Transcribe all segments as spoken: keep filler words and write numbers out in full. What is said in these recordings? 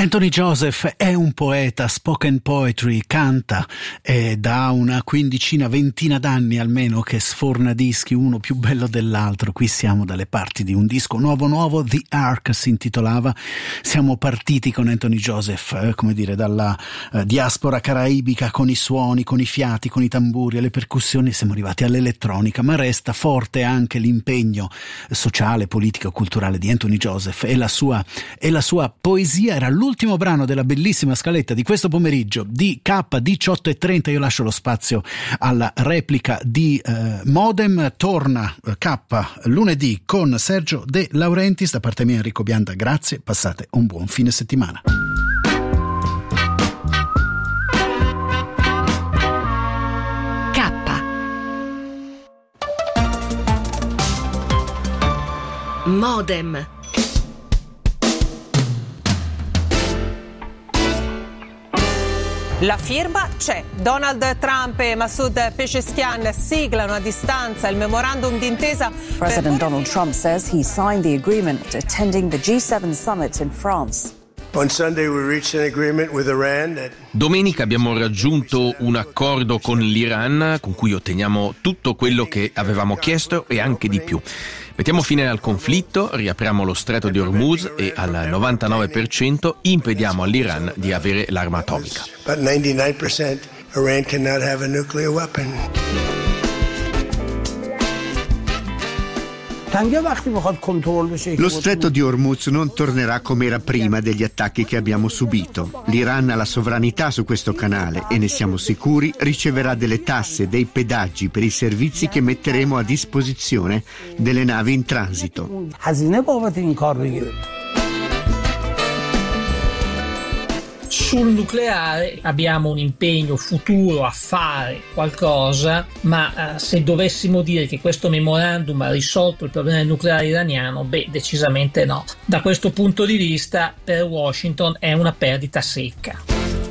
Anthony Joseph è un poeta, spoken poetry, canta e da una quindicina, ventina d'anni almeno che sforna dischi, uno più bello dell'altro. Qui siamo dalle parti di un disco nuovo nuovo, The Ark si intitolava. Siamo partiti con Anthony Joseph, eh, come dire, dalla eh, diaspora caraibica, con i suoni, con i fiati, con i tamburi e le percussioni, siamo arrivati all'elettronica, ma resta forte anche l'impegno sociale, politico e culturale di Anthony Joseph e la sua, e la sua poesia. Era l'ultimo brano della bellissima scaletta di questo pomeriggio di K diciotto e trenta. Io lascio lo spazio alla replica di eh, Modem. Torna eh, K lunedì con Sergio De Laurentiis. Da parte mia Enrico Bianda, grazie, passate un buon fine settimana. K Modem. La firma c'è. Donald Trump e Masoud Pezeshkian siglano a distanza il memorandum d'intesa. President per... Donald Trump says he signed the agreement attending the G seven summit in France. On Sunday we reached an agreement with Iran that... Domenica abbiamo raggiunto un accordo con l'Iran con cui otteniamo tutto quello che avevamo chiesto e anche di più. Mettiamo fine al conflitto, riapriamo lo stretto di Hormuz e al novantanove per cento impediamo all'Iran di avere l'arma atomica. But ninety-nine percent Iran cannot have a nuclear weapon. Lo stretto di Hormuz non tornerà come era prima degli attacchi che abbiamo subito. L'Iran ha la sovranità su questo canale e ne siamo sicuri riceverà delle tasse, dei pedaggi per i servizi che metteremo a disposizione delle navi in transito. Sul nucleare abbiamo un impegno futuro a fare qualcosa, ma eh, se dovessimo dire che questo memorandum ha risolto il problema del nucleare iraniano, beh, decisamente no. Da questo punto di vista, per Washington è una perdita secca.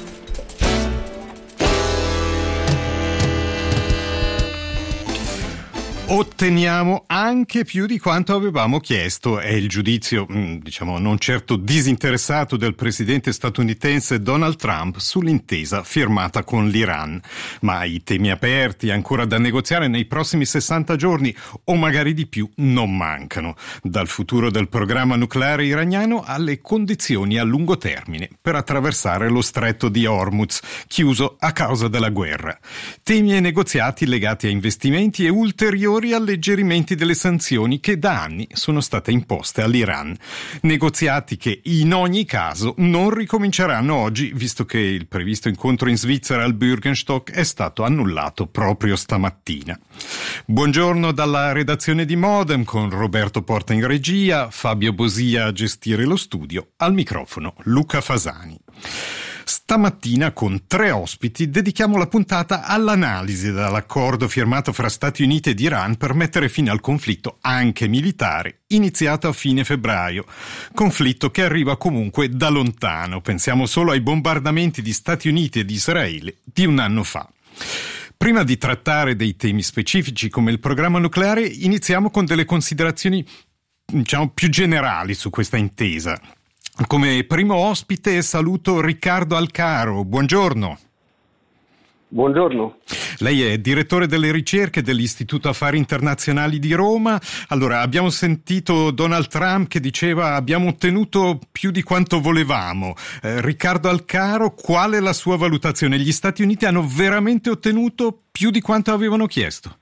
Otteniamo anche più di quanto avevamo chiesto, è il giudizio, diciamo, non certo disinteressato del presidente statunitense Donald Trump sull'intesa firmata con l'Iran. Ma i temi aperti ancora da negoziare nei prossimi sessanta giorni, o magari di più, non mancano. Dal futuro del programma nucleare iraniano alle condizioni a lungo termine per attraversare lo stretto di Hormuz, chiuso a causa della guerra. Temi e negoziati legati a investimenti e ulteriori alleggerimenti delle sanzioni che da anni sono state imposte all'Iran. Negoziati che in ogni caso non ricominceranno oggi, visto che il previsto incontro in Svizzera al Bürgenstock è stato annullato proprio stamattina. Buongiorno dalla redazione di Modem con Roberto Porta in regia, Fabio Bosia a gestire lo studio, al microfono Luca Fasani. Stamattina con tre ospiti dedichiamo la puntata all'analisi dell'accordo firmato fra Stati Uniti ed Iran per mettere fine al conflitto anche militare iniziato a fine febbraio. Conflitto che arriva comunque da lontano. Pensiamo solo ai bombardamenti di Stati Uniti ed Israele di un anno fa. Prima di trattare dei temi specifici come il programma nucleare, iniziamo con delle considerazioni, diciamo, più generali su questa intesa. Come primo ospite saluto Riccardo Alcaro, buongiorno. Buongiorno. Lei è direttore delle ricerche dell'Istituto Affari Internazionali di Roma. Allora, abbiamo sentito Donald Trump che diceva abbiamo ottenuto più di quanto volevamo. Eh, Riccardo Alcaro, qual è la sua valutazione? Gli Stati Uniti hanno veramente ottenuto più di quanto avevano chiesto?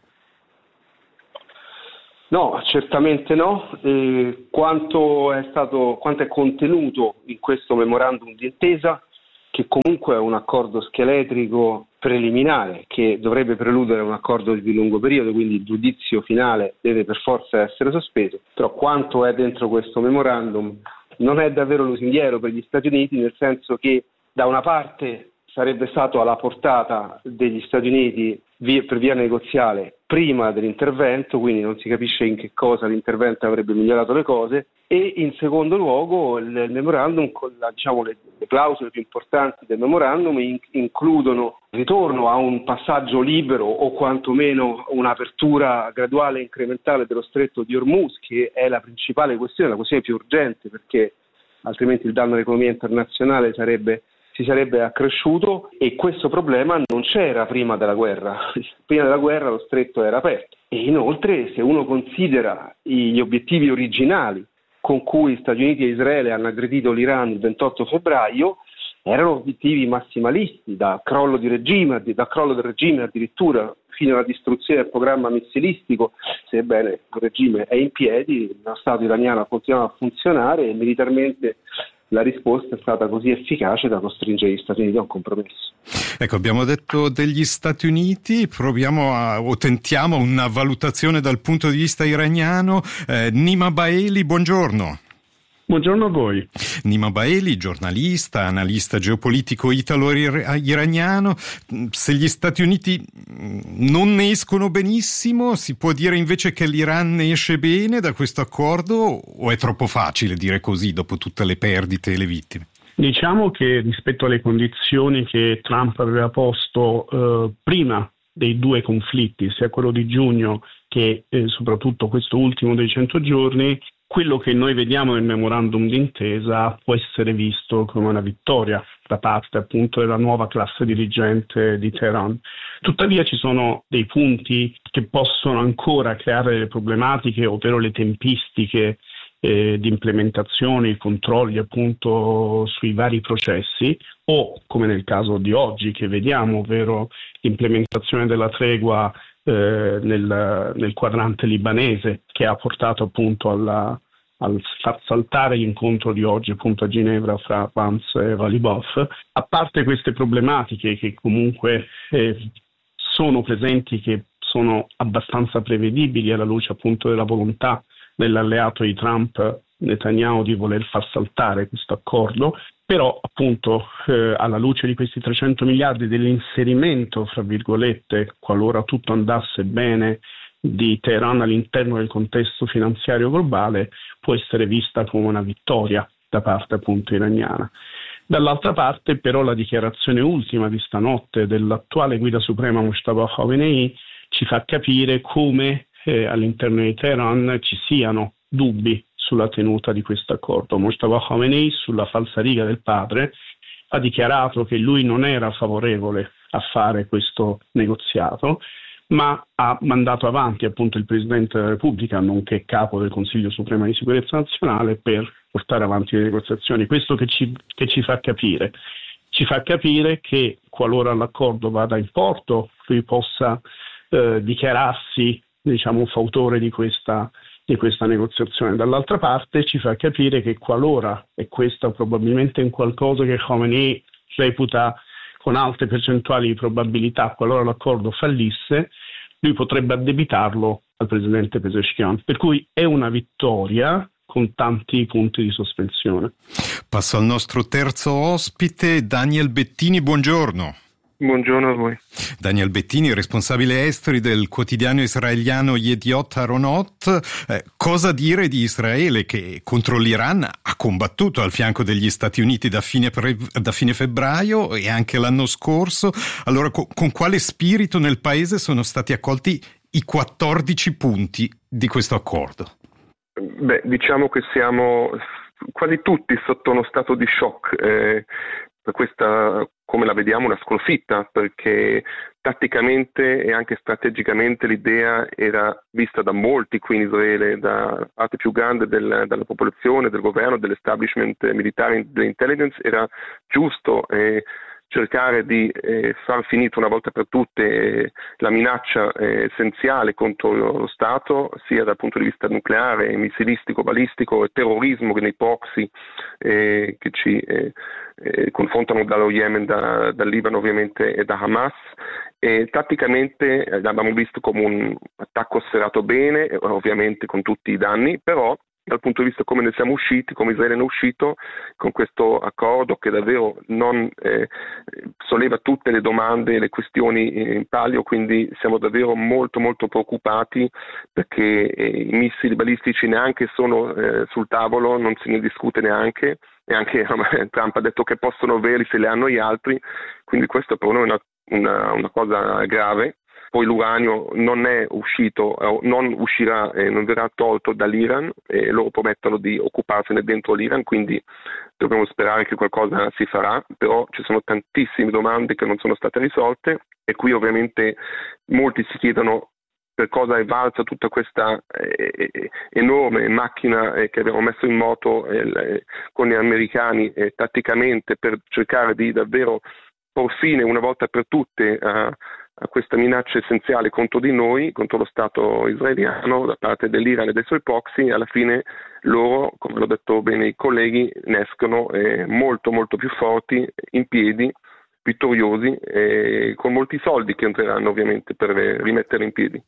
No, certamente no. Eh, quanto è stato, quanto è contenuto in questo memorandum d'intesa, che comunque è un accordo scheletrico preliminare che dovrebbe preludere un accordo di lungo periodo, quindi il giudizio finale deve per forza essere sospeso, però quanto è dentro questo memorandum non è davvero lusinghiero per gli Stati Uniti, nel senso che da una parte sarebbe stato alla portata degli Stati Uniti via, per via negoziale prima dell'intervento, quindi non si capisce in che cosa l'intervento avrebbe migliorato le cose, e in secondo luogo il, il memorandum, con la, diciamo, le, le clausole più importanti del memorandum in, includono il ritorno a un passaggio libero o quantomeno un'apertura graduale e incrementale dello stretto di Hormuz, che è la principale questione, la questione più urgente, perché altrimenti il danno all'economia internazionale sarebbe, si sarebbe accresciuto, e questo problema non c'era prima della guerra. Prima della guerra lo stretto era aperto, e inoltre se uno considera gli obiettivi originali con cui Stati Uniti e Israele hanno aggredito l'Iran il ventotto febbraio, erano obiettivi massimalisti, da crollo di regime, da crollo del regime addirittura fino alla distruzione del programma missilistico. Sebbene il regime è in piedi, lo Stato iraniano ha continuato a funzionare e militarmente la risposta è stata così efficace da costringere gli Stati Uniti a un compromesso. Ecco, abbiamo detto degli Stati Uniti, proviamo a, o tentiamo una valutazione dal punto di vista iraniano. Eh, Nima Baeli, buongiorno. Buongiorno a voi. Nima Baeli, giornalista, analista geopolitico italo-iraniano. Se gli Stati Uniti non ne escono benissimo, si può dire invece che l'Iran ne esce bene da questo accordo, o è troppo facile dire così dopo tutte le perdite e le vittime? Diciamo che rispetto alle condizioni che Trump aveva posto eh, prima dei due conflitti, sia quello di giugno che eh, soprattutto questo ultimo dei cento giorni, quello che noi vediamo nel memorandum d'intesa può essere visto come una vittoria da parte appunto della nuova classe dirigente di Teheran. Tuttavia ci sono dei punti che possono ancora creare delle problematiche, ovvero le tempistiche eh, di implementazione, i controlli appunto sui vari processi, o come nel caso di oggi che vediamo, ovvero l'implementazione della tregua eh, nel, nel quadrante libanese, che ha portato appunto alla, al far saltare l'incontro di oggi appunto a Ginevra fra Vance e Ghalibaf. A parte queste problematiche che comunque eh, sono presenti, che sono abbastanza prevedibili alla luce appunto della volontà dell'alleato di Trump, Netanyahu, di voler far saltare questo accordo, però appunto eh, alla luce di questi trecento miliardi dell'inserimento, fra virgolette, qualora tutto andasse bene, di Teheran all'interno del contesto finanziario globale, può essere vista come una vittoria da parte appunto iraniana. Dall'altra parte però la dichiarazione ultima di stanotte dell'attuale guida suprema Mojtaba Khamenei ci fa capire come eh, all'interno di Teheran ci siano dubbi sulla tenuta di questo accordo. Mojtaba Khamenei, sulla falsariga del padre, ha dichiarato che lui non era favorevole a fare questo negoziato, ma ha mandato avanti appunto il Presidente della Repubblica, nonché capo del Consiglio Supremo di Sicurezza Nazionale, per portare avanti le negoziazioni. Questo che ci, che ci fa capire? Ci fa capire che qualora l'accordo vada in porto, lui possa eh, dichiararsi, diciamo, fautore di questa, di questa negoziazione. Dall'altra parte ci fa capire che qualora, e questo probabilmente è un qualcosa che Khamenei reputa con alte percentuali di probabilità, qualora l'accordo fallisse, lui potrebbe addebitarlo al presidente Pezeshkian. Per cui è una vittoria con tanti punti di sospensione. Passo al nostro terzo ospite, Daniel Bettini, buongiorno. Buongiorno a voi. Daniel Bettini, responsabile esteri del quotidiano israeliano Yediot Aharonot. Eh, cosa dire di Israele che contro l'Iran ha combattuto al fianco degli Stati Uniti da fine, pre- da fine febbraio e anche l'anno scorso? Allora, co- con quale spirito nel paese sono stati accolti i quattordici punti di questo accordo? Beh, diciamo che siamo quasi tutti sotto uno stato di shock. Eh, per questa, come la vediamo, una sconfitta, perché tatticamente e anche strategicamente l'idea era vista da molti qui in Israele, da parte più grande del, della popolazione, del governo, dell'establishment militare, dell'intelligence, era giusto eh, cercare di eh, far finita una volta per tutte eh, la minaccia eh, essenziale contro lo Stato, sia dal punto di vista nucleare, missilistico, balistico e terrorismo, che nei proxy eh, che ci eh, eh, confrontano dallo Yemen, da, dal Libano ovviamente e da Hamas. E tatticamente eh, l'abbiamo visto come un attacco serrato bene, ovviamente con tutti i danni, però dal punto di vista come ne siamo usciti, come Israele ne è uscito con questo accordo che davvero non eh, solleva tutte le domande e le questioni in palio, quindi siamo davvero molto molto preoccupati, perché eh, i missili balistici neanche sono eh, sul tavolo, non se ne discute neanche, e anche eh, Trump ha detto che possono averli se li hanno gli altri, quindi questo per noi è una, una, una cosa grave. poi l'uranio non è uscito, non uscirà e non verrà tolto dall'Iran e loro promettono di occuparsene dentro l'Iran, quindi dobbiamo sperare che qualcosa si farà, però ci sono tantissime domande che non sono state risolte e qui ovviamente molti si chiedono per cosa è valsa tutta questa eh, enorme macchina eh, che abbiamo messo in moto eh, con gli americani eh, tatticamente per cercare di davvero por fine una volta per tutte a, a questa minaccia essenziale contro di noi, contro lo Stato israeliano da parte dell'Iran e dei suoi proxy. Alla fine loro, come l'ho detto bene i colleghi, ne escono eh, molto molto più forti, in piedi, vittoriosi e con molti soldi che entreranno ovviamente per rimettere in piedi.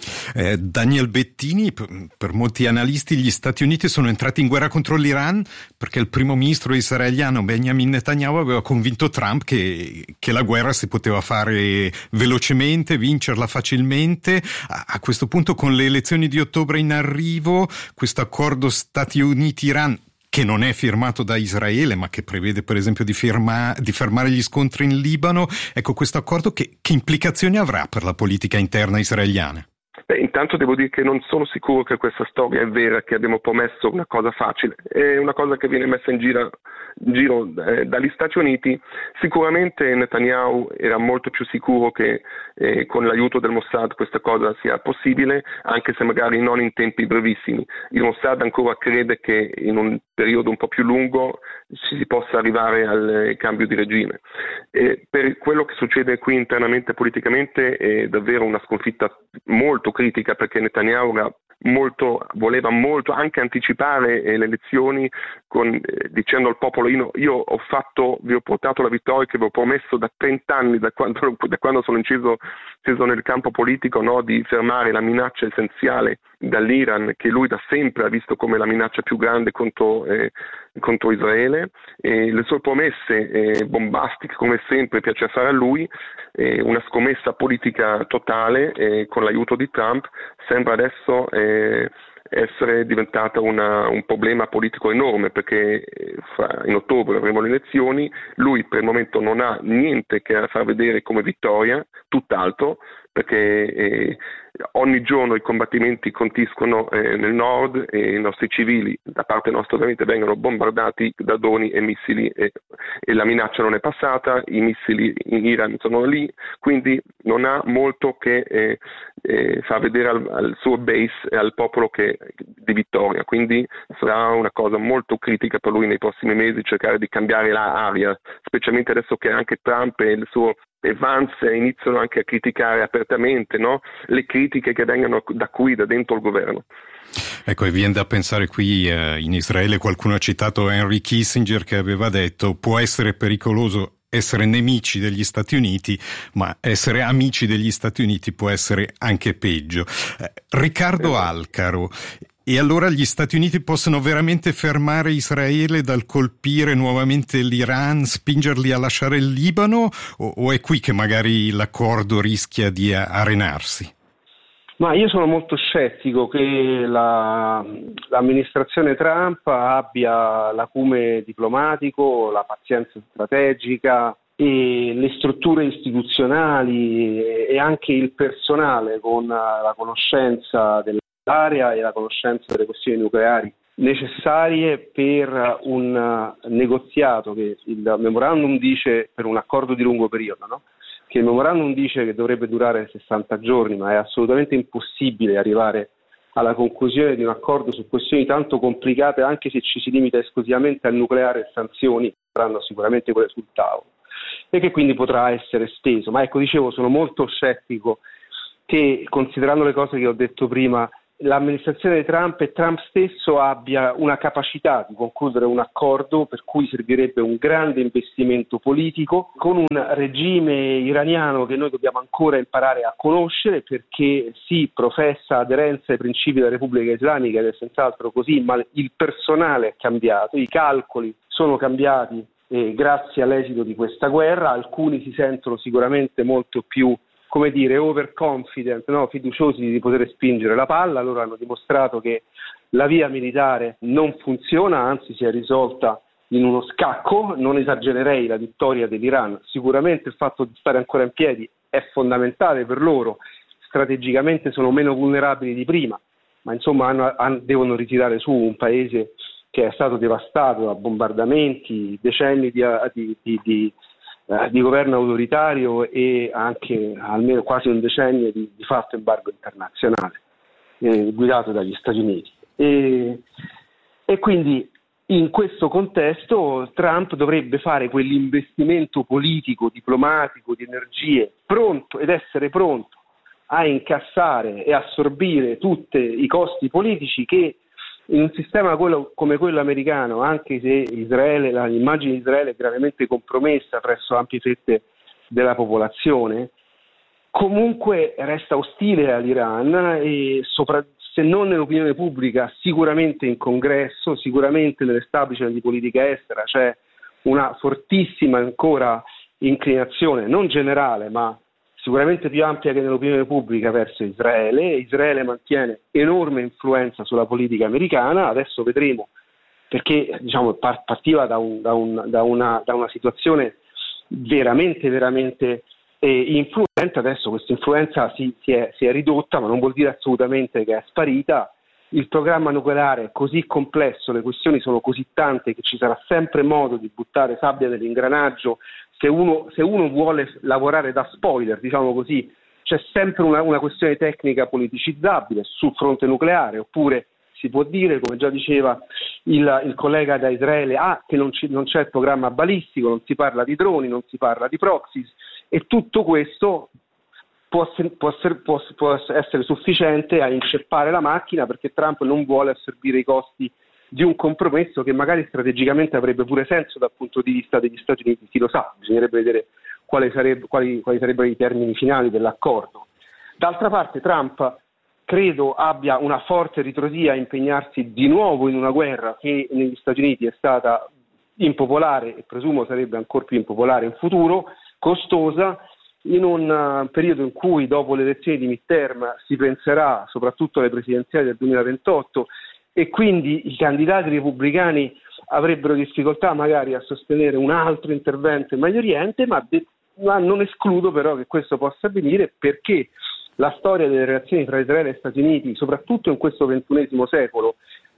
Eh, Daniel Bettini, per, per molti analisti gli Stati Uniti sono entrati in guerra contro l'Iran perché il primo ministro israeliano Benjamin Netanyahu aveva convinto Trump che, che la guerra si poteva fare velocemente, vincerla facilmente. A, a questo punto, con le elezioni di ottobre in arrivo, questo accordo Stati Uniti-Iran, che non è firmato da Israele ma che prevede per esempio di, firma, di fermare gli scontri in Libano, ecco, questo accordo che, che implicazioni avrà per la politica interna israeliana? Beh, intanto devo dire che non sono sicuro che questa storia è vera, che abbiamo promesso una cosa facile. È una cosa che viene messa in giro, in giro eh, dagli Stati Uniti. Sicuramente Netanyahu era molto più sicuro che eh, con l'aiuto del Mossad questa cosa sia possibile, anche se magari non in tempi brevissimi. Il Mossad ancora crede che in un periodo un po' più lungo si possa arrivare al cambio di regime. E per quello che succede qui internamente politicamente è davvero una sconfitta molto critica, perché Netanyahu era molto, voleva molto anche anticipare eh, le elezioni con, eh, dicendo al popolo io, io ho fatto, vi ho portato la vittoria che vi ho promesso da trent'anni, da quando, da quando sono inciso, inciso nel campo politico, no, di fermare la minaccia essenziale dall'Iran, che lui da sempre ha visto come la minaccia più grande contro, eh, contro Israele. E le sue promesse eh, bombastiche, come sempre piace fare a lui, eh, una scommessa politica totale eh, con l'aiuto di Trump, sembra adesso eh, essere diventata una, un problema politico enorme, perché fra, in ottobre avremo le elezioni, lui per il momento non ha niente che far vedere come vittoria, tutt'altro, perché eh, ogni giorno i combattimenti continuano eh, nel nord e i nostri civili da parte nostra ovviamente vengono bombardati da droni e missili e, e la minaccia non è passata, i missili in Iran sono lì, quindi non ha molto che eh, eh, far vedere al, al suo base e al popolo che, di vittoria, quindi sarà una cosa molto critica per lui nei prossimi mesi cercare di cambiare l'aria, specialmente adesso che anche Trump e il suo e Vance iniziano anche a criticare apertamente, no? Le critiche che vengono da qui, da dentro il governo. Ecco, e viene da pensare qui eh, in Israele qualcuno ha citato Henry Kissinger che aveva detto può essere pericoloso essere nemici degli Stati Uniti, ma essere amici degli Stati Uniti può essere anche peggio. Eh, Riccardo eh. Alcaro, e allora gli Stati Uniti possono veramente fermare Israele dal colpire nuovamente l'Iran, spingerli a lasciare il Libano, o, o è qui che magari l'accordo rischia di arenarsi? Ma io sono molto scettico che la, l'amministrazione Trump abbia l'acume diplomatico, la pazienza strategica e le strutture istituzionali e anche il personale con la conoscenza dell'area e la conoscenza delle questioni nucleari necessarie per un negoziato che il memorandum dice per un accordo di lungo periodo, no? Che il memorandum dice che dovrebbe durare sessanta giorni, ma è assolutamente impossibile arrivare alla conclusione di un accordo su questioni tanto complicate, anche se ci si limita esclusivamente al nucleare e sanzioni, saranno sicuramente quelle sul tavolo, e che quindi potrà essere esteso. Ma ecco, dicevo, sono molto scettico che, considerando le cose che ho detto prima, l'amministrazione di Trump e Trump stesso abbia una capacità di concludere un accordo per cui servirebbe un grande investimento politico con un regime iraniano che noi dobbiamo ancora imparare a conoscere, perché sì, professa aderenza ai principi della Repubblica Islamica ed è senz'altro così, ma il personale è cambiato, i calcoli sono cambiati eh, grazie all'esito di questa guerra. Alcuni si sentono sicuramente molto più, come dire, overconfident, no? Fiduciosi di poter spingere la palla. Loro hanno dimostrato che la via militare non funziona, anzi si è risolta in uno scacco. Non esagererei la vittoria dell'Iran, sicuramente il fatto di stare ancora in piedi è fondamentale per loro, strategicamente sono meno vulnerabili di prima, ma insomma hanno, hanno, devono ritirare su un paese che è stato devastato da bombardamenti, decenni di, di, di, di, uh, di governo autoritario e anche almeno quasi un decennio di, di fatto embargo internazionale eh, guidato dagli Stati Uniti. E, e quindi in questo contesto Trump dovrebbe fare quell'investimento politico, diplomatico, di energie pronto ed essere pronto a incassare e assorbire tutti i costi politici che in un sistema quello, come quello americano, anche se Israele, l'immagine di Israele è gravemente compromessa presso ampie fette della popolazione, comunque resta ostile all'Iran e sopra, se non nell'opinione pubblica, sicuramente in congresso, sicuramente nell'establishment di politica estera, c'è una fortissima ancora inclinazione, non generale, ma sicuramente più ampia che nell'opinione pubblica verso Israele. Israele mantiene enorme influenza sulla politica americana, adesso vedremo, perché diciamo, partiva da, un, da, un, da, una, da una situazione veramente, veramente eh, influente, adesso questa influenza si, si, è, si è ridotta, ma non vuol dire assolutamente che è sparita. Il programma nucleare è così complesso, le questioni sono così tante che ci sarà sempre modo di buttare sabbia nell'ingranaggio. Se uno, se uno vuole lavorare da spoiler, diciamo così, c'è sempre una, una questione tecnica politicizzabile sul fronte nucleare, oppure si può dire, come già diceva il, il collega da Israele, ah, che non, ci, non c'è il programma balistico, non si parla di droni, non si parla di proxies, e tutto questo può, può, essere, può, può essere sufficiente a inceppare la macchina, perché Trump non vuole assorbire i costi di un compromesso che magari strategicamente avrebbe pure senso dal punto di vista degli Stati Uniti, chi lo sa, bisognerebbe vedere quali, sareb- quali, quali sarebbero i termini finali dell'accordo. D'altra parte Trump credo abbia una forte ritrosia a impegnarsi di nuovo in una guerra che negli Stati Uniti è stata impopolare e presumo sarebbe ancora più impopolare in futuro, costosa, in un periodo in cui dopo le elezioni di midterm si penserà soprattutto alle presidenziali del duemilaventotto, e quindi i candidati repubblicani avrebbero difficoltà magari a sostenere un altro intervento in Medio Oriente, ma, de- ma non escludo però che questo possa avvenire, perché la storia delle relazioni tra Israele e Stati Uniti, soprattutto in questo ventunesimo secolo,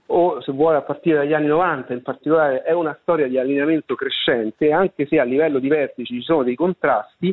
o se vuole a partire dagli anni novanta in particolare, è una storia di allineamento crescente, anche se a livello di vertici ci sono dei contrasti,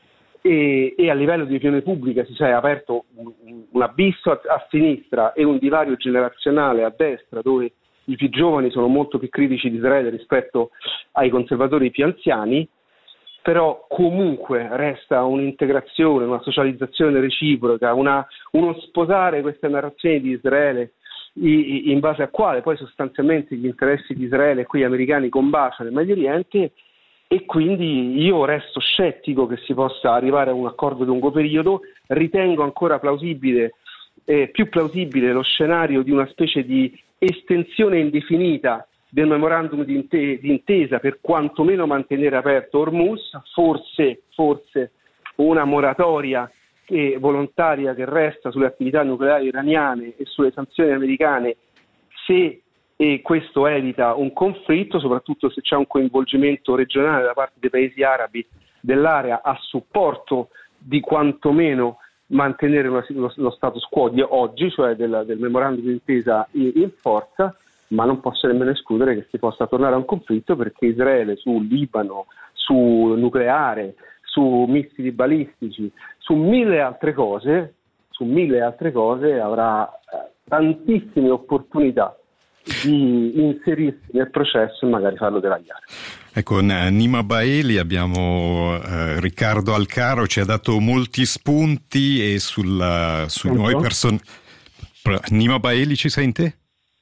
E, e a livello di opinione pubblica si è aperto un, un abisso a, a sinistra e un divario generazionale a destra, dove i più giovani sono molto più critici di Israele rispetto ai conservatori più anziani, però comunque resta un'integrazione, una socializzazione reciproca, una, uno sposare queste narrazioni di Israele in base a quale poi sostanzialmente gli interessi di Israele e quelli americani combaciano nel Medio Oriente. E quindi io resto scettico che si possa arrivare a un accordo di lungo periodo. Ritengo ancora plausibile, eh, più plausibile lo scenario di una specie di estensione indefinita del memorandum di, inte- di intesa per quantomeno mantenere aperto Hormuz, forse, forse una moratoria che, volontaria che resta sulle attività nucleari iraniane e sulle sanzioni americane, se e questo evita un conflitto, soprattutto se c'è un coinvolgimento regionale da parte dei paesi arabi dell'area a supporto di quantomeno mantenere una, lo, lo status quo di oggi, cioè del, del memorandum di intesa in, in forza, ma non posso nemmeno escludere che si possa tornare a un conflitto, perché Israele sul Libano, su nucleare, su missili balistici, su mille altre cose, su mille altre cose avrà eh, tantissime opportunità di inserirsi nel processo e magari farlo deragliare. Ecco, con Nima Baeli abbiamo eh, Riccardo Alcaro, ci ha dato molti spunti e sulla, sui Pronto? nuovi personaggi. Nima Baeli, ci sente?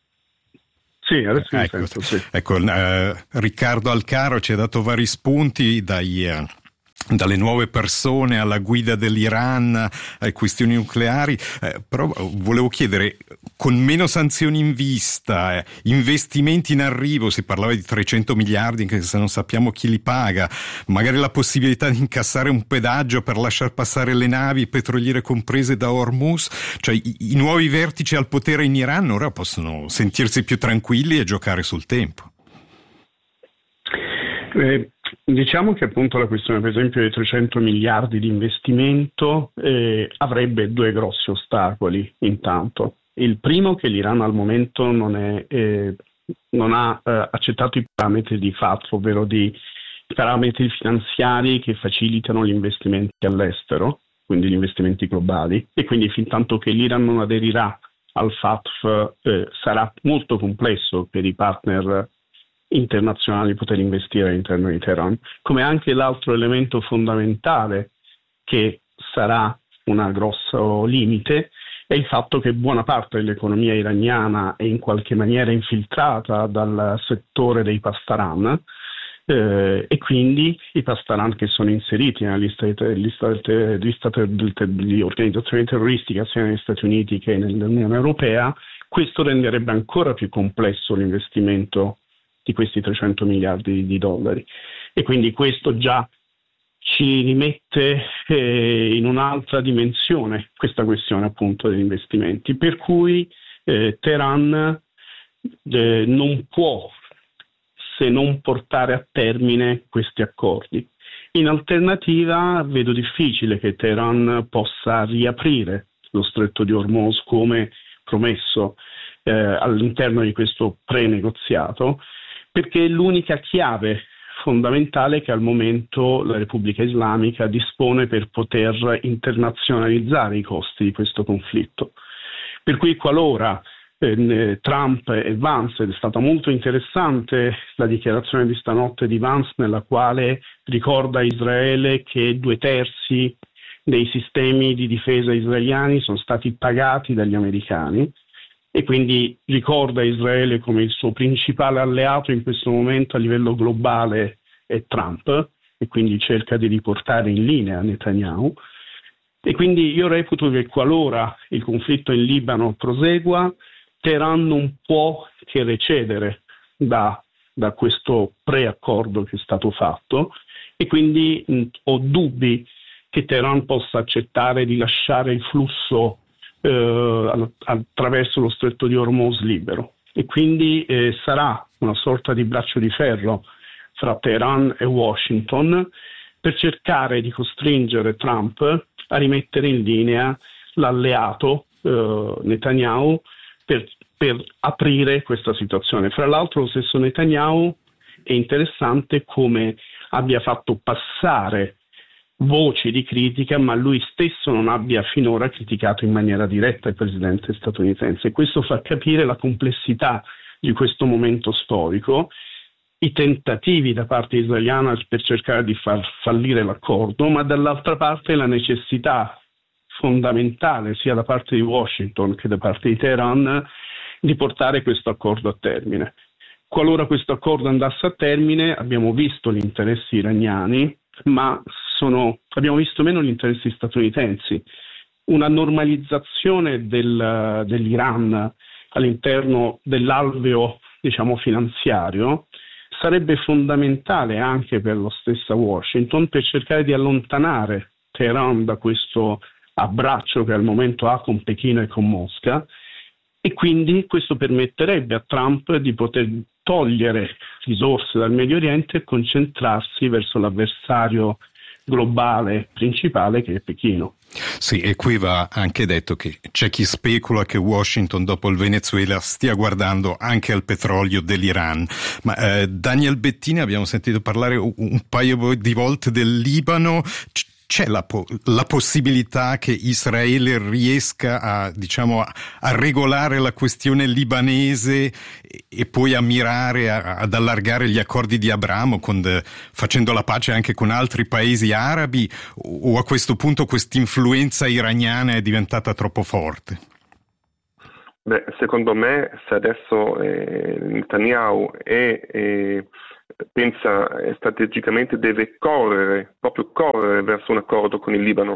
Sì, adesso mi ecco, sento, sì. Ecco, eh, Riccardo Alcaro ci ha dato vari spunti dai... Eh, dalle nuove persone alla guida dell'Iran, alle questioni nucleari, eh, però volevo chiedere, con meno sanzioni in vista, eh, investimenti in arrivo, si parlava di trecento miliardi, anche se non sappiamo chi li paga, magari la possibilità di incassare un pedaggio per lasciar passare le navi petroliere comprese da Hormuz, cioè i, i nuovi vertici al potere in Iran ora possono sentirsi più tranquilli e giocare sul tempo. Eh, diciamo che appunto la questione per esempio dei trecento miliardi di investimento eh, avrebbe due grossi ostacoli intanto. Il primo, che l'Iran al momento non, è, eh, non ha eh, accettato i parametri di F A T F, ovvero di i parametri finanziari che facilitano gli investimenti all'estero, quindi gli investimenti globali, e quindi fin tanto che l'Iran non aderirà al F A T F eh, sarà molto complesso per i partner internazionali poter investire all'interno di Teheran, come anche l'altro elemento fondamentale che sarà un grosso limite è il fatto che buona parte dell'economia iraniana è in qualche maniera infiltrata dal settore dei Pastaran eh, e quindi i Pastaran che sono inseriti nella lista di, te, lista del te, lista del te, di organizzazioni terroristiche sia negli Stati Uniti che nell'Unione Europea, questo renderebbe ancora più complesso l'investimento di questi trecento miliardi di dollari, e quindi questo già ci rimette eh, in un'altra dimensione questa questione appunto degli investimenti, per cui eh, Teheran eh, non può se non portare a termine questi accordi. In alternativa vedo difficile che Teheran possa riaprire lo stretto di Hormuz come promesso eh, all'interno di questo pre-negoziato, perché è l'unica chiave fondamentale che al momento la Repubblica Islamica dispone per poter internazionalizzare i costi di questo conflitto. Per cui qualora eh, Trump e Vance, ed è stata molto interessante la dichiarazione di stanotte di Vance nella quale ricorda a Israele che due terzi dei sistemi di difesa israeliani sono stati pagati dagli americani, e quindi ricorda Israele come il suo principale alleato in questo momento a livello globale è Trump, e quindi cerca di riportare in linea Netanyahu. E quindi io reputo che qualora il conflitto in Libano prosegua, Teheran non può che recedere da, da questo preaccordo che è stato fatto, e quindi mh, ho dubbi che Teheran possa accettare di lasciare il flusso Uh, attraverso lo stretto di Hormuz libero, e quindi eh, sarà una sorta di braccio di ferro fra Teheran e Washington per cercare di costringere Trump a rimettere in linea l'alleato uh, Netanyahu per, per aprire questa situazione. Fra l'altro lo stesso Netanyahu è interessante come abbia fatto passare voci di critica, ma lui stesso non abbia finora criticato in maniera diretta il presidente statunitense. Questo fa capire la complessità di questo momento storico, i tentativi da parte israeliana per cercare di far fallire l'accordo, ma dall'altra parte la necessità fondamentale sia da parte di Washington che da parte di Teheran di portare questo accordo a termine. Qualora questo accordo andasse a termine, abbiamo visto gli interessi iraniani, ma sono, abbiamo visto meno gli interessi statunitensi. Una normalizzazione del, dell'Iran all'interno dell'alveo, diciamo, finanziario sarebbe fondamentale anche per la stessa Washington per cercare di allontanare Teheran da questo abbraccio che al momento ha con Pechino e con Mosca, e quindi questo permetterebbe a Trump di poter togliere risorse dal Medio Oriente e concentrarsi verso l'avversario globale principale che è Pechino. Sì, e qui va anche detto che c'è chi specula che Washington dopo il Venezuela stia guardando anche al petrolio dell'Iran. Ma eh, Daniel Bettini, abbiamo sentito parlare un, un paio di volte del Libano. C'è la, po- la possibilità che Israele riesca a, diciamo, a, a regolare la questione libanese e, e poi a mirare a, ad allargare gli accordi di Abramo con de, facendo la pace anche con altri paesi arabi, o a questo punto quest'influenza iraniana è diventata troppo forte? Beh, secondo me se adesso eh, Netanyahu è... è... pensa strategicamente deve correre, proprio correre verso un accordo con il Libano,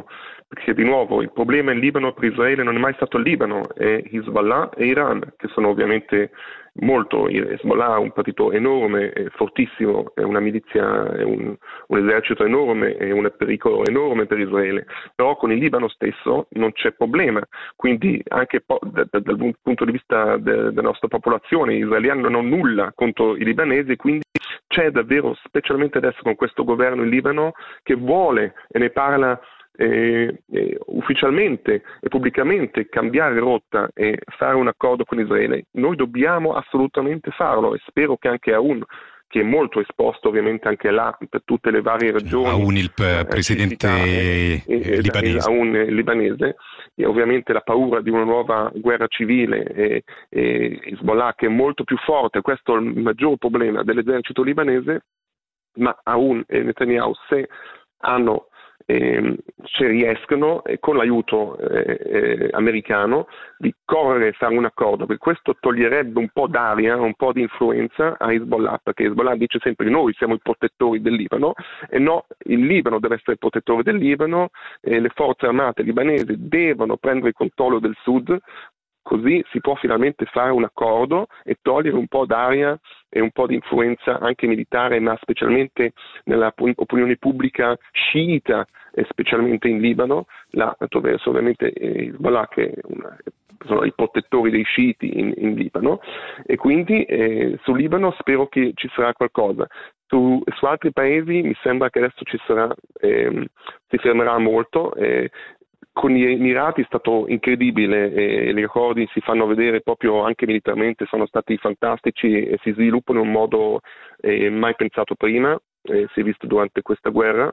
perché di nuovo il problema in Libano per Israele non è mai stato il Libano, è Hezbollah e Iran, che sono ovviamente molto. Hezbollah è un partito enorme, è fortissimo, è una milizia, è un, un esercito enorme, è un pericolo enorme per Israele, però con il Libano stesso non c'è problema, quindi anche po- da, da, dal punto di vista de, della nostra popolazione, gli israeliani non hanno nulla contro i libanesi, quindi c'è davvero, specialmente adesso con questo governo in Libano, che vuole e ne parla Eh, eh, ufficialmente e pubblicamente cambiare rotta e fare un accordo con Israele. Noi dobbiamo assolutamente farlo e spero che anche Aoun, che è molto esposto ovviamente anche là per tutte le varie ragioni, Aoun il p- presidente eh, eh, libanese, Aoun libanese, e ovviamente la paura di una nuova guerra civile e, e Hezbollah che è molto più forte, questo è il maggior problema dell'esercito libanese, ma Aoun e Netanyahu, se hanno Eh, se riescono eh, con l'aiuto eh, eh, americano di correre e fare un accordo, perché questo toglierebbe un po' d'aria, un po' di influenza a Hezbollah, perché Hezbollah dice sempre noi siamo i protettori del Libano e no, il Libano deve essere il protettore del Libano e le forze armate libanesi devono prendere il controllo del sud, così si può finalmente fare un accordo e togliere un po' d'aria e un po' di influenza anche militare, ma specialmente nella opinione pubblica sciita e specialmente in Libano, là attraverso ovviamente Hezbollah che è una, sono i protettori dei sciiti in, in Libano, e quindi eh, sul Libano spero che ci sarà qualcosa. Su, su altri paesi mi sembra che adesso ci sarà, eh, si fermerà molto. Eh, Con gli Emirati è stato incredibile e gli accordi si fanno vedere proprio anche militarmente, sono stati fantastici e si sviluppano in un modo eh, mai pensato prima, eh, si è visto durante questa guerra,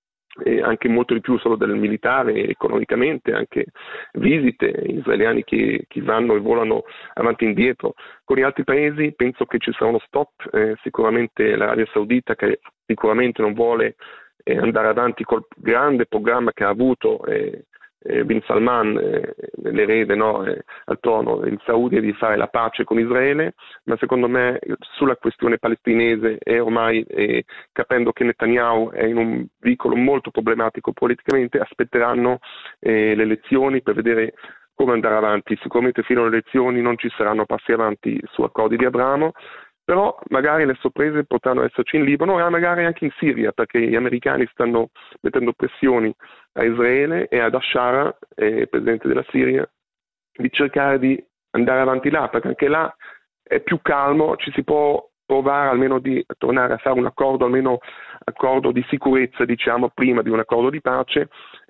e anche molto di più solo del militare, economicamente, anche visite israeliani che, che vanno e volano avanti e indietro. Con gli altri paesi penso che ci sarà uno stop, eh, sicuramente l'Arabia Saudita che sicuramente non vuole eh, andare avanti col grande programma che ha avuto eh, Bin Salman, eh, l'erede no, eh, al trono in Saudi, di fare la pace con Israele, ma secondo me sulla questione palestinese è ormai, eh, capendo che Netanyahu è in un vicolo molto problematico politicamente, aspetteranno eh, le elezioni per vedere come andare avanti. Sicuramente fino alle elezioni non ci saranno passi avanti su accordi di Abramo, però magari le sorprese potranno esserci in Libano e magari anche in Siria, perché gli americani stanno mettendo pressioni a Israele e ad Ashara, eh, presidente della Siria, di cercare di andare avanti là, perché anche là è più calmo, ci si può provare almeno di tornare a fare un accordo, almeno accordo di sicurezza, diciamo, prima di un accordo di pace,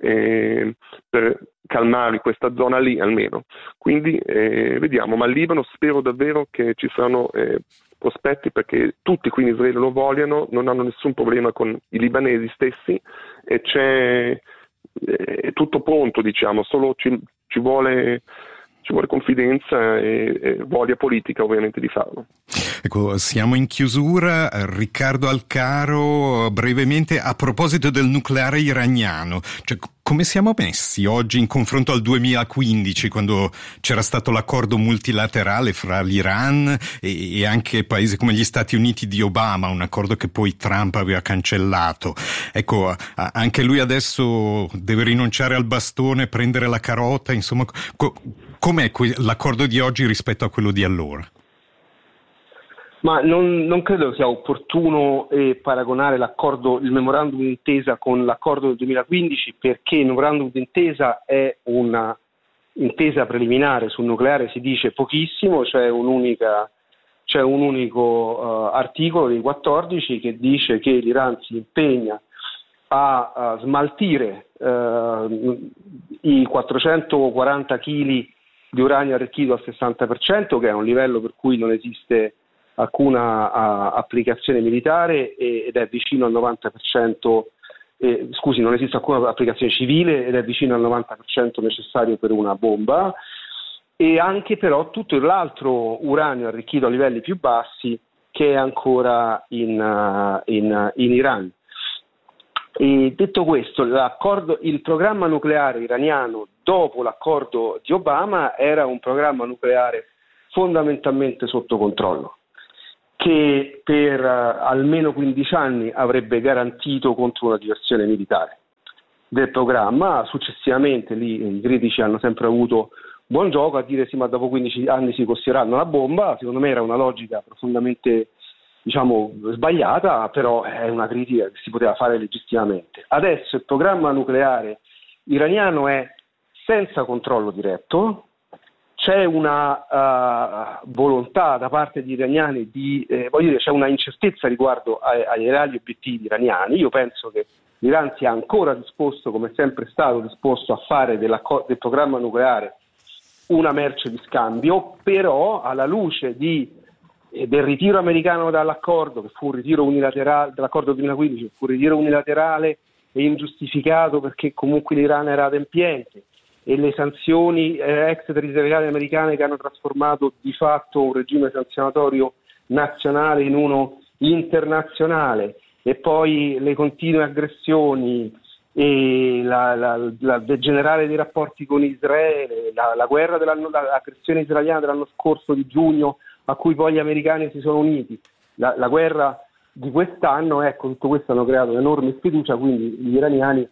eh, per calmare questa zona lì almeno. Quindi eh, vediamo, ma il Libano spero davvero che ci saranno eh, prospetti, perché tutti qui in Israele lo vogliono, non hanno nessun problema con i libanesi stessi e c'è è tutto pronto, diciamo, solo ci, ci vuole ci vuole confidenza e, e voglia politica ovviamente di farlo. Ecco, siamo in chiusura. Riccardo Alcaro, brevemente a proposito del nucleare iraniano, cioè, come siamo messi oggi in confronto al duemilaquindici, quando c'era stato l'accordo multilaterale fra l'Iran e, e anche paesi come gli Stati Uniti di Obama, un accordo che poi Trump aveva cancellato. Ecco, a, anche lui adesso deve rinunciare al bastone, prendere la carota, insomma, co- com'è que- l'accordo di oggi rispetto a quello di allora? Ma non, non credo sia opportuno eh, paragonare l'accordo, il memorandum d'intesa con l'accordo del duemilaquindici, perché il memorandum d'intesa è una intesa preliminare sul nucleare, si dice pochissimo, c'è un'unica, c'è un unico uh, articolo dei quattordici che dice che l'Iran si impegna a, a smaltire uh, i quattrocentoquaranta chili di uranio arricchito al sessanta per cento, che è un livello per cui non esiste alcuna a, applicazione militare e, ed è vicino al novanta per cento, eh, scusi, non esiste alcuna applicazione civile ed è vicino al novanta per cento necessario per una bomba, e anche però tutto l'altro uranio arricchito a livelli più bassi che è ancora in, uh, in, in Iran. E detto questo, l'accordo, il programma nucleare iraniano dopo l'accordo di Obama era un programma nucleare fondamentalmente sotto controllo, che per uh, almeno quindici anni avrebbe garantito contro una diversione militare. del programma. Successivamente lì i critici hanno sempre avuto buon gioco a dire sì, ma dopo quindici anni si costruiranno la bomba. Secondo me era una logica profondamente, diciamo, sbagliata, però è una critica che si poteva fare legittimamente. Adesso il programma nucleare iraniano è senza controllo diretto, c'è una uh, volontà da parte degli iraniani di, eh, voglio dire, c'è una incertezza riguardo ai, ai reali obiettivi iraniani. Io penso che l'Iran sia ancora disposto, come è sempre stato disposto, a fare del programma nucleare una merce di scambio, però alla luce di, eh, del ritiro americano dall'accordo, che fu un ritiro unilaterale, dall'accordo duemilaquindici, fu un ritiro unilaterale e ingiustificato perché comunque l'Iran era adempiente, e le sanzioni eh, extraterritoriali americane che hanno trasformato di fatto un regime sanzionatorio nazionale in uno internazionale, e poi le continue aggressioni e la, la, la degenerare dei rapporti con Israele, la, la guerra dell'anno, l'aggressione israeliana dell'anno scorso di giugno, a cui poi gli americani si sono uniti, la, la guerra di quest'anno, ecco, tutto questo hanno creato un'enorme sfiducia. Quindi gli iraniani,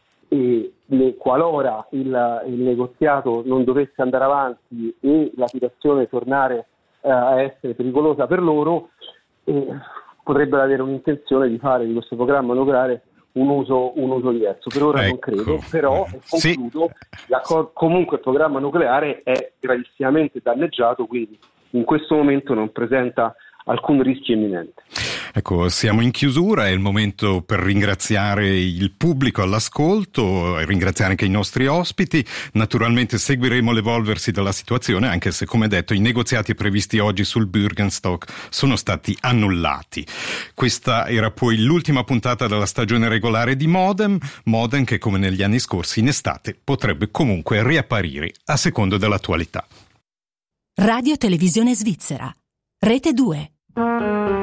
e le, qualora il, il negoziato non dovesse andare avanti e la situazione tornare eh, a essere pericolosa per loro, eh, potrebbero avere un'intenzione di fare di questo programma nucleare un uso, un uso diverso. Per ora ecco. non credo, però e concludo, sì. Comunque il programma nucleare è gravissimamente danneggiato, quindi in questo momento non presenta alcun rischio imminente. Ecco, siamo in chiusura, è il momento per ringraziare il pubblico all'ascolto e ringraziare anche i nostri ospiti. Naturalmente seguiremo l'evolversi della situazione, anche se, come detto, i negoziati previsti oggi sul Bürgenstock sono stati annullati. Questa era poi l'ultima puntata della stagione regolare di Modem, Modem che, come negli anni scorsi, in estate potrebbe comunque riapparire a secondo dell'attualità. Radio Televisione Svizzera, Rete due.